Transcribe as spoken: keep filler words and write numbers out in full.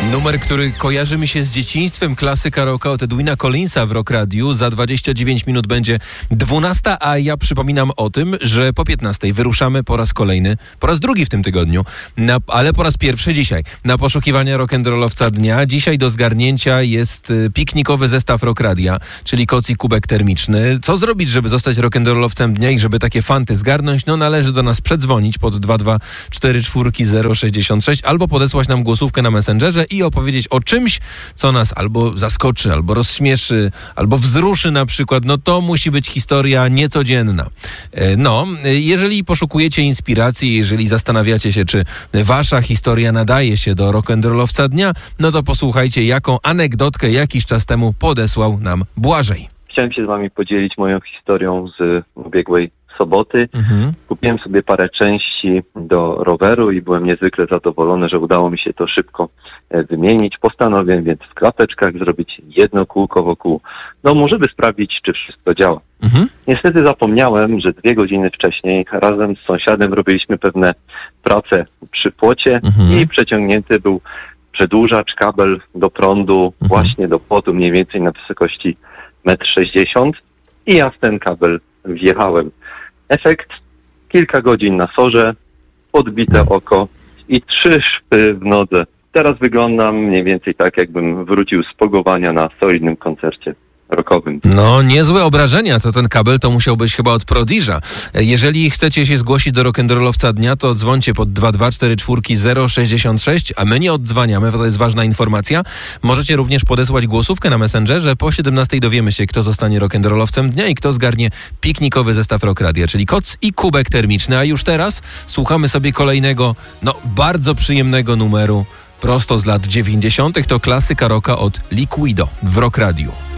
Numer, który kojarzy mi się z dzieciństwem, klasyka rocka od Edwina Collinsa w Rock Radiu. Za dwadzieścia dziewięć minut będzie dwunasta, a ja przypominam o tym, że po piętnastej wyruszamy po raz kolejny, po raz drugi w tym tygodniu, na, ale po raz pierwszy dzisiaj, na poszukiwania rock'n'rollowca dnia. Dzisiaj do zgarnięcia jest piknikowy zestaw Rock Radia, czyli koc i kubek termiczny. Co zrobić, żeby zostać rock'n'rollowcem dnia i żeby takie fanty zgarnąć? No należy do nas przedzwonić pod dwa dwa cztery cztery zero sześćdziesiąt sześć albo podesłać nam głosówkę na Messengerze i opowiedzieć o czymś, co nas albo zaskoczy, albo rozśmieszy, albo wzruszy na przykład. No to musi być historia niecodzienna. No, jeżeli poszukujecie inspiracji, jeżeli zastanawiacie się, czy wasza historia nadaje się do rock'n'rollowca dnia, no to posłuchajcie, jaką anegdotkę jakiś czas temu podesłał nam Błażej. Chciałem się z wami podzielić moją historią z ubiegłej soboty. Mhm. Kupiłem sobie parę części do roweru i byłem niezwykle zadowolony, że udało mi się to szybko wymienić. Postanowiłem więc w klapeczkach zrobić jedno kółko wokół domu, żeby sprawdzić, czy wszystko działa. Mhm. Niestety zapomniałem, że dwie godziny wcześniej razem z sąsiadem robiliśmy pewne prace przy płocie mhm. i przeciągnięty był przedłużacz, kabel do prądu mhm. właśnie do płotu, mniej więcej na wysokości metr sześćdziesiąt i ja w ten kabel wjechałem. Efekt, kilka godzin na sorze, podbite oko i trzy szpy w nodze. Teraz wyglądam mniej więcej tak, jakbym wrócił z pogowania na solidnym koncercie rockowym. No, niezłe obrażenia, to ten kabel to musiał być chyba od Prodiża. Jeżeli chcecie się zgłosić do rock'n'rollowca dnia, to dzwońcie pod dwa dwa cztery cztery zero sześćdziesiąt sześć, a my nie oddzwaniamy, bo to jest ważna informacja. Możecie również podesłać głosówkę na Messengerze. Po siedemnastej dowiemy się, kto zostanie rock'n'rollowcem dnia i kto zgarnie piknikowy zestaw Rock Radia, czyli koc i kubek termiczny. A już teraz słuchamy sobie kolejnego, no, bardzo przyjemnego numeru prosto z lat dziewięćdziesiątych. To klasyka rocka od Liquido w Rock Radiu.